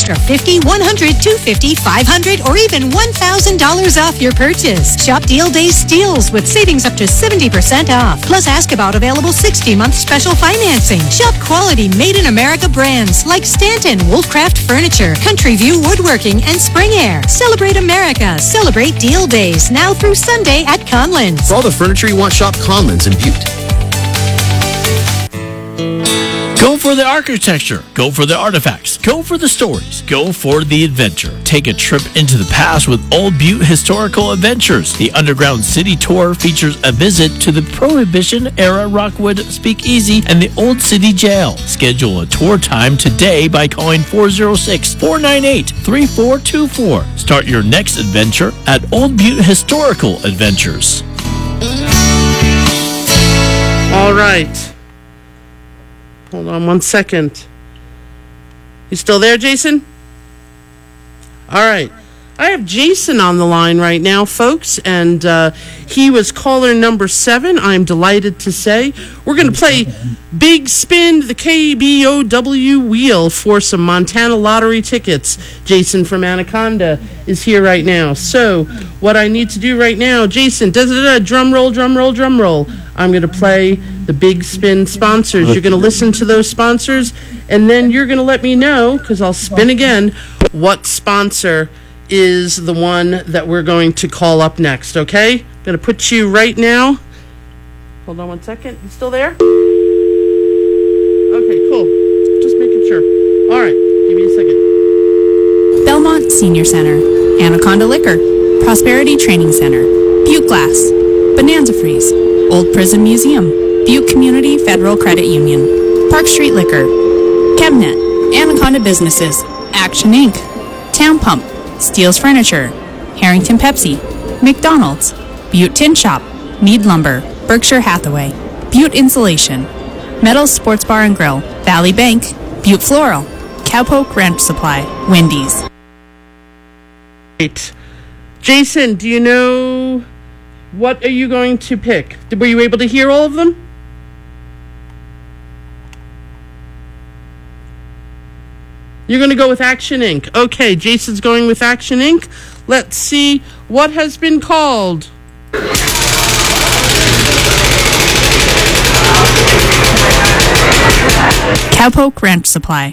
extra $50, $100, $250, $500, or even $1,000 off your purchase. Shop Deal Days Steals with savings up to 70% off. Plus, ask about available 60-month special financing. Shop quality made-in-America brands like Stanton, Wolfcraft Furniture, Country View Woodworking, and Spring Air. Celebrate America. Celebrate Deal Days now through Sunday at Conlins. For all the furniture you want, shop Conlins in Butte. Go for the architecture. Go for the artifacts. Go for the stories. Go for the adventure. Take a trip into the past with Old Butte Historical Adventures. The Underground City Tour features a visit to the Prohibition-era Rockwood Speakeasy and the Old City Jail. Schedule a tour time today by calling 406-498-3424. Start your next adventure at Old Butte Historical Adventures. All right. Hold on 1 second. You still there, Jason? All right. I have Jason on the line right now, folks, and he was caller number 7. I'm delighted to say we're going to play Big Spin the KBOW wheel for some Montana lottery tickets. Jason from Anaconda is here right now. So what I need to do right now, Jason, drum roll, drum roll, drum roll. I'm going to play the Big Spin sponsors. You're going to listen to those sponsors, and then you're going to let me know, because I'll spin again, what sponsor is the one that we're going to call up next, okay? I'm going to put you right now. Hold on 1 second. You still there? Okay, cool. Just making sure. All right, give me a second. Belmont Senior Center, Anaconda Liquor, Prosperity Training Center, Butte Glass, Bonanza Freeze, Old Prison Museum, Butte Community Federal Credit Union, Park Street Liquor, Chemnet, Anaconda Businesses, Action Inc., Town Pump, Steele's Furniture, Harrington Pepsi, McDonald's, Butte Tin Shop, Mead Lumber, Berkshire Hathaway, Butte Insulation, Metals Sports Bar and Grill, Valley Bank, Butte Floral, Cowpoke Ranch Supply, Wendy's. Right. Jason, do you know what are you going to pick? Were you able to hear all of them? You're going to go with Action Inc. Okay, Jason's going with Action Inc. Let's see what has been called. Cowpoke Ranch Supply.